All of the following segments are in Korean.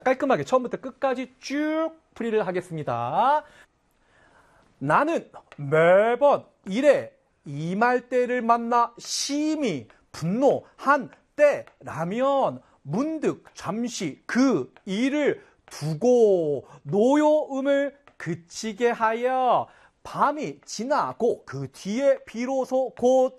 깔끔하게 처음부터 끝까지 쭉 풀이를 하겠습니다. 나는 매번 일에 임할 때를 만나 심히 분노한 때라면 문득 잠시 그 일을 두고 노여움을 그치게 하여 밤이 지나고 그 뒤에 비로소 곧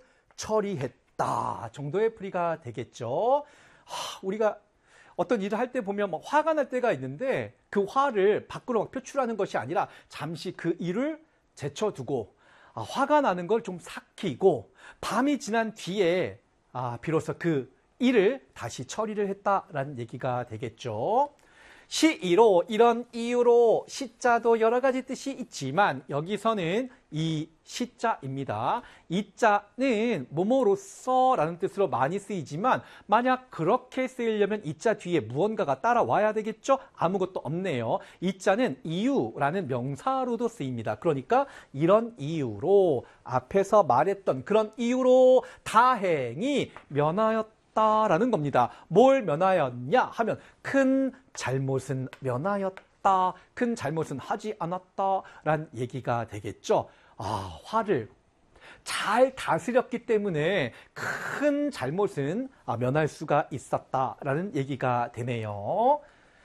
처리했다 정도의 풀이가 되겠죠. 우리가 어떤 일을 할 때 보면 막 화가 날 때가 있는데 그 화를 밖으로 표출하는 것이 아니라 잠시 그 일을 제쳐두고 화가 나는 걸 좀 삭히고 밤이 지난 뒤에 비로소 그 일을 다시 처리를 했다라는 얘기가 되겠죠. 시이로 이런 이유로 시자도 여러 가지 뜻이 있지만 여기서는 이 시자입니다. 이 자는 뭐뭐로서 라는 뜻으로 많이 쓰이지만 만약 그렇게 쓰이려면 이 자 뒤에 무언가가 따라와야 되겠죠? 아무것도 없네요. 이 자는 이유라는 명사로도 쓰입니다. 그러니까 이런 이유로 앞에서 말했던 그런 이유로 다행히 면하였다 라는 겁니다. 뭘 면하였냐 하면 큰 잘못은 면하였다. 큰 잘못은 하지 않았다 라는 얘기가 되겠죠. 화를 잘 다스렸기 때문에 큰 잘못은 면할 수가 있었다라는 얘기가 되네요.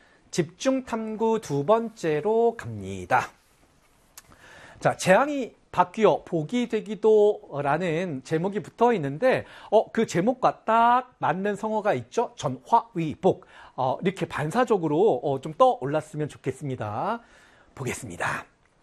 집중탐구 두 번째로 갑니다. 자, 재앙이 바뀌어 복이 되기도라는 제목이 붙어 있는데 그 제목과 딱 맞는 성어가 있죠. 전화위복. 이렇게 반사적으로 좀 떠올랐으면 좋겠습니다. 보겠습니다.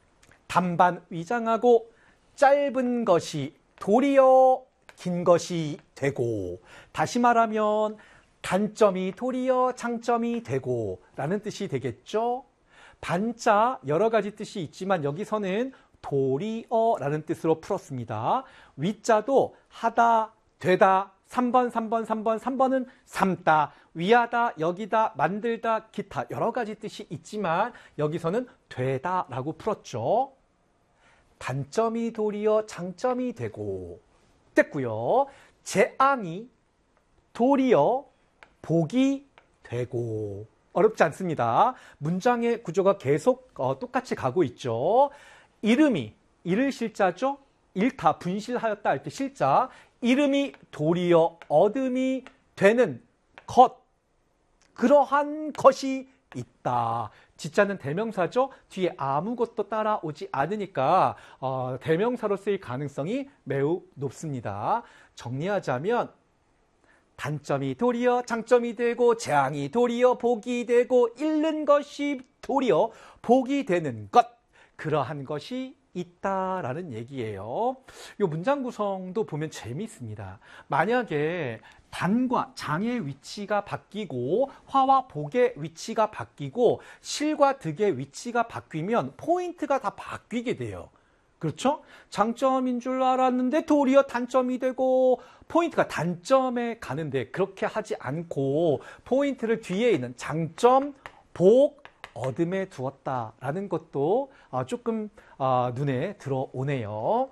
단반 위장하고 짧은 것이 도리어 긴 것이 되고, 다시 말하면 단점이 도리어 장점이 되고 라는 뜻이 되겠죠. 반자 여러 가지 뜻이 있지만 여기서는 도리어라는 뜻으로 풀었습니다. 위자도 하다, 되다, 3번은 삼다, 위하다, 여기다, 만들다, 기타 여러 가지 뜻이 있지만 여기서는 되다라고 풀었죠. 단점이 도리어 장점이 되고 됐고요. 재앙이 도리어 복이 되고 어렵지 않습니다. 문장의 구조가 계속 똑같이 가고 있죠. 이름이 이를 실자죠. 일타 분실하였다 할 때 실자. 이름이 도리어 얻음이 되는 것, 그러한 것이 있다. 지자는 대명사죠. 뒤에 아무것도 따라오지 않으니까 대명사로 쓰일 가능성이 매우 높습니다. 정리하자면 단점이 도리어 장점이 되고 재앙이 도리어 복이 되고 잃는 것이 도리어 복이 되는 것, 그러한 것이 있다라는 얘기예요. 이 문장 구성도 보면 재미있습니다. 만약에 단과 장의 위치가 바뀌고 화와 복의 위치가 바뀌고 실과 득의 위치가 바뀌면 포인트가 다 바뀌게 돼요. 그렇죠? 장점인 줄 알았는데 도리어 단점이 되고 포인트가 단점에 가는데 그렇게 하지 않고 포인트를 뒤에 있는 장점, 복, 어둠에 두었다라는 것도 조금 눈에 들어오네요.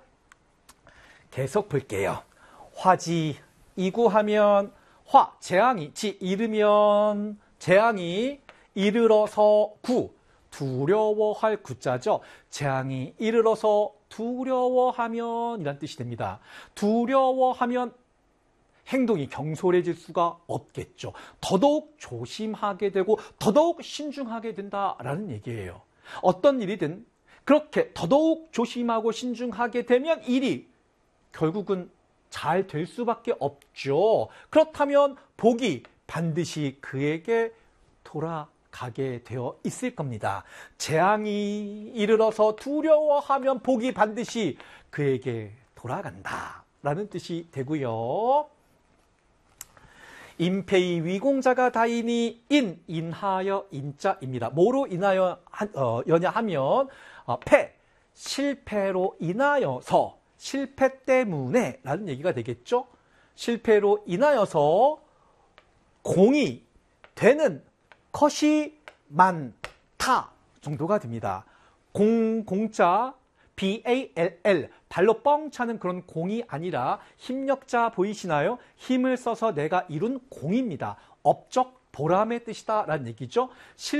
계속 볼게요. 화지 이구하면 화, 재앙이 지 이르면 재앙이 이르러서 구, 두려워할 구자죠. 재앙이 이르러서 두려워하면 이란 뜻이 됩니다. 두려워하면 행동이 경솔해질 수가 없겠죠. 더더욱 조심하게 되고 더더욱 신중하게 된다라는 얘기예요. 어떤 일이든 그렇게 더더욱 조심하고 신중하게 되면 일이 결국은 잘 될 수밖에 없죠. 그렇다면 복이 반드시 그에게 돌아가게 되어 있을 겁니다. 재앙이 이르러서 두려워하면 복이 반드시 그에게 돌아간다라는 뜻이 되고요. 인패의 위공자가 다이니 인하여 인자입니다. 뭐로 인하여 여냐 하면 패, 실패로 인하여서, 실패 때문에 라는 얘기가 되겠죠. 실패로 인하여서 공이 되는 것이 많다 정도가 됩니다. 공자 BALL, 발로 뻥 차는 그런 공이 아니라 힘력자 보이시나요? 힘을 써서 내가 이룬 공입니다. 업적, 보람의 뜻이다 라는 얘기죠.